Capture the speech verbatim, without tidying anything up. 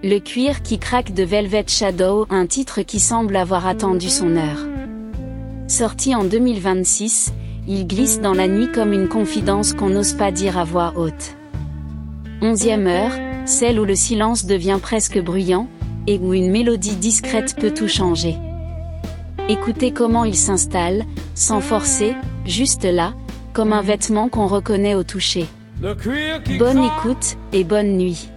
Le cuir qui craque de Velvet Shadow, un titre qui semble avoir attendu son heure. Sorti en deux mille vingt-six, il glisse dans la nuit comme une confidence qu'on n'ose pas dire à voix haute. Onzième heure, celle où le silence devient presque bruyant, et où une mélodie discrète peut tout changer. Écoutez comment il s'installe, sans forcer, juste là, comme un vêtement qu'on reconnaît au toucher. Bonne écoute, et bonne nuit.